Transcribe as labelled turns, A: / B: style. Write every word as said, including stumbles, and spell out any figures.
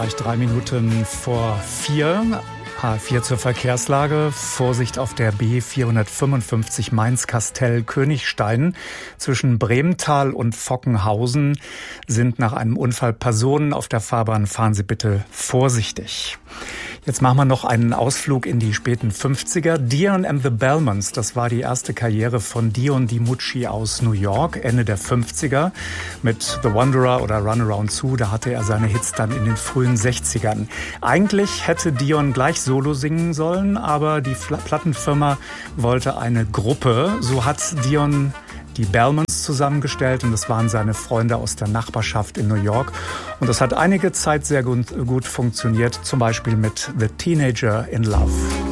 A: gleich drei Minuten vor vier. H vier zur Verkehrslage. Vorsicht auf der B vierhundertfünfundfünfzig Mainz-Kastell-Königstein. Zwischen Bremental und Fockenhausen sind nach einem Unfall Personen auf der Fahrbahn. Fahren Sie bitte vorsichtig. Jetzt machen wir noch einen Ausflug in die späten fünfziger. Dion and the Belmonts, das war die erste Karriere von Dion DiMucci aus New York, Ende der fünfziger. Mit The Wanderer oder Runaround zwei, da hatte er seine Hits dann in den frühen sechzigern. Eigentlich hätte Dion gleich Solo singen sollen, aber die Plattenfirma wollte eine Gruppe. So hat Dion die Belmonts zusammengestellt und das waren seine Freunde aus der Nachbarschaft in New York. Und das hat einige Zeit sehr gut, gut funktioniert, zum Beispiel mit The Teenager in Love.